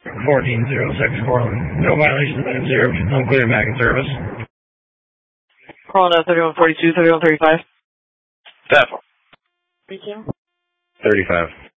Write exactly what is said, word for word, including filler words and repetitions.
fourteen zero six Portland. No violations been observed. No clear back in service. Calling out thirty-one forty-two, thirty-one thirty-five. Step. thirty-two. thirty-five.